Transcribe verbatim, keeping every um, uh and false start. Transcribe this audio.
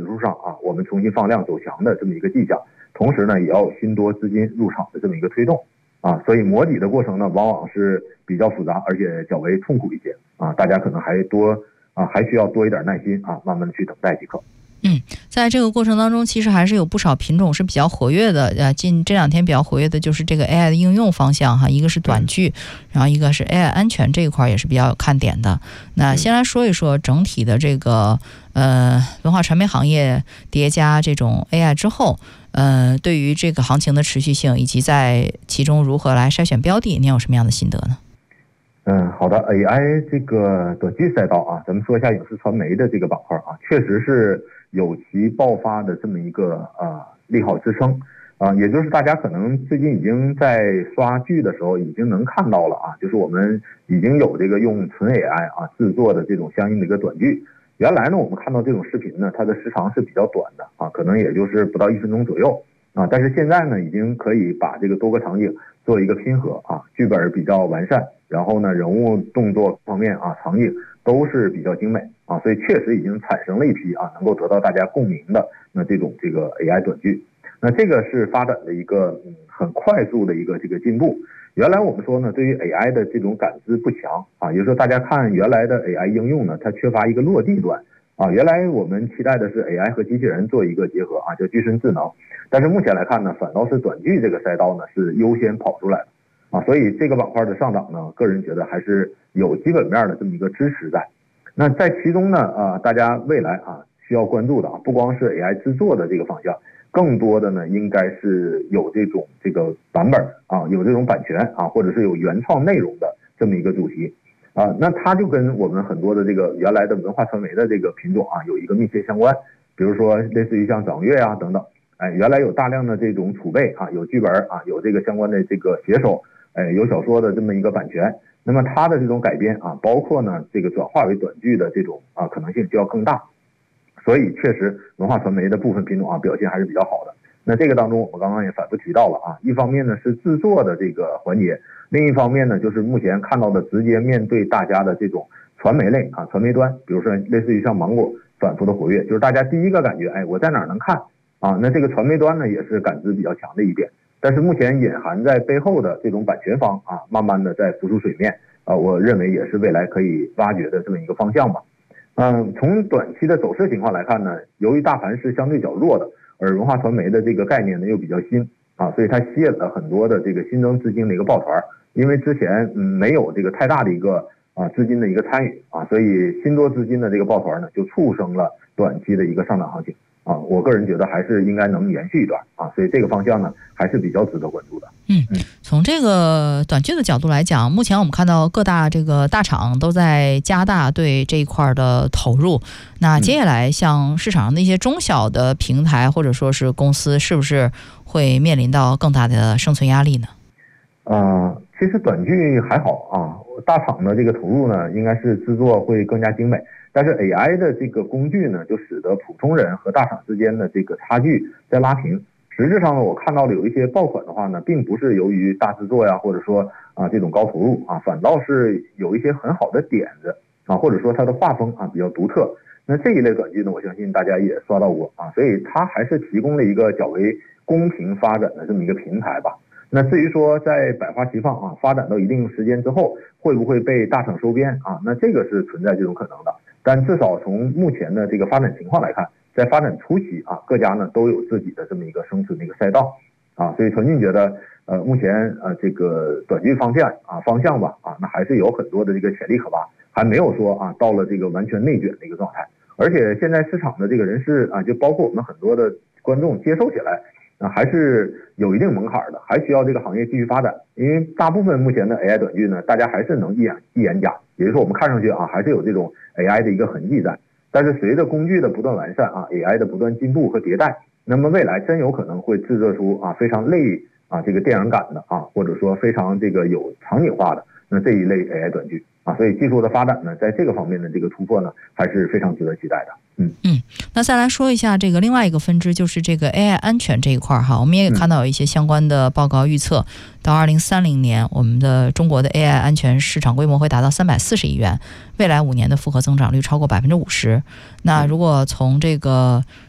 指数上啊，我们重新放量走强的这么一个迹象，同时呢，也要有新多资金入场的这么一个推动啊，所以摸底的过程呢，往往是比较复杂，而且较为痛苦一些啊，大家可能还多啊，还需要多一点耐心啊，慢慢的去等待即可。 嗯，在这个过程当中，其实还是有不少品种是比较活跃的。呃，近这两天比较活跃的就是这个 A I 的应用方向哈，一个是短剧，然后一个是 A I 安全这一块也是比较有看点的。那先来说一说整体的这个呃文化传媒行业叠加这种 A I 之后，呃，对于这个行情的持续性以及在其中如何来筛选标的，您有什么样的心得呢？ 嗯，好的 ，A I 这个短剧赛道啊，咱们说一下影视传媒的这个板块啊，确实是有其爆发的这么一个啊利好支撑啊，也就是大家可能最近已经在刷剧的时候已经能看到了啊，就是我们已经有这个用纯 A I 啊制作的这种相应的一个短剧。原来呢，我们看到这种视频呢，它的时长是比较短的啊，可能也就是不到一分钟左右啊，但是现在呢，已经可以把这个多个场景做一个拼合啊，剧本比较完善。然后呢，人物动作方面啊，场景都是比较精美啊，所以确实已经产生了一批啊能够得到大家共鸣的那这种这个 A I 短剧。那这个是发展的一个嗯很快速的一个这个进步。原来我们说呢，对于 A I 的这种感知不强啊，也就是说大家看原来的 A I 应用呢，它缺乏一个落地端啊。原来我们期待的是 A I 和机器人做一个结合啊，叫具身智能。但是目前来看呢，反倒是短剧这个赛道呢是优先跑出来的。啊，所以这个板块的上涨呢，个人觉得还是有基本面的这么一个支持在。那在其中呢，啊，大家未来啊需要关注的啊，不光是 A I 制作的这个方向，更多的呢应该是有这种这个版本啊，有这种版权啊，或者是有原创内容的这么一个主题啊。那它就跟我们很多的这个原来的文化传媒的这个品种啊有一个密切相关。比如说类似于像掌乐啊等等，哎，原来有大量的这种储备啊，有剧本啊，有这个相关的这个写手。哎，有小说的这么一个版权，那么它的这种改编啊，包括呢这个转化为短剧的这种啊可能性就要更大，所以确实文化传媒的部分品种啊表现还是比较好的。那这个当中我刚刚也反复提到了啊，一方面呢是制作的这个环节，另一方面呢就是目前看到的直接面对大家的这种传媒类啊传媒端，比如说类似于像芒果反复的活跃，就是大家第一个感觉，哎，我在哪儿能看啊？那这个传媒端呢也是感知比较强的一点。但是目前隐含在背后的这种版权方啊，慢慢的在浮出水面啊，我认为也是未来可以挖掘的这么一个方向吧。嗯，从短期的走势情况来看呢，由于大盘是相对较弱的，而文化传媒的这个概念呢又比较新啊，所以它吸引了很多的这个新增资金的一个抱团。因为之前嗯没有这个太大的一个啊资金的一个参与啊，所以新多资金的这个抱团呢，就促生了短期的一个上涨行情。啊，我个人觉得还是应该能延续一段啊，所以这个方向呢还是比较值得关注的。 嗯，从这个短剧的角度来讲，目前我们看到各大这个大厂都在加大对这一块的投入。那接下来像市场上的一些中小的平台或者说是公司，是不是会面临到更大的生存压力呢？ 呃，其实短剧还好啊，大厂的这个投入呢，应该是制作会更加精美。但是 A I 的这个工具呢，就使得普通人和大厂之间的这个差距在拉平。实质上呢，我看到了有一些爆款的话呢，并不是由于大制作呀，或者说啊这种高投入啊，反倒是有一些很好的点子啊，或者说它的画风啊比较独特。那这一类短剧呢，我相信大家也刷到过啊，所以它还是提供了一个较为公平发展的这么一个平台吧。那至于说在百花齐放啊，发展到一定时间之后，会不会被大厂收编啊？那这个是存在这种可能的。但至少从目前的这个发展情况来看，在发展初期啊，各家呢都有自己的这么一个生存的一个赛道啊，所以陈俊觉得，呃，目前呃这个短剧方向啊方向吧啊，那还是有很多的这个潜力可挖，还没有说啊到了这个完全内卷的一个状态。而且现在市场的这个人士啊，就包括我们很多的观众接受起来啊，还是有一定门槛的，还需要这个行业继续发展。因为大部分目前的 A I 短剧呢，大家还是能一眼一眼假，也就是说我们看上去啊，还是有这种 A I 的一个痕迹在。但是随着工具的不断完善啊 ，A I 的不断进步和迭代，那么未来真有可能会制作出啊非常类啊这个电影感的啊，或者说非常这个有场景化的那这一类 A I 短剧啊，所以技术的发展呢，在这个方面的这个突破呢，还是非常值得期待的。嗯嗯，那再来说一下这个另外一个分支，就是这个 A I 安全这一块哈，我们也看到有一些相关的报告预测，到二零三零年，我们的中国的 A I 安全市场规模会达到三百四十亿元，未来五年的复合增长率超过百分之五十。那如果从这个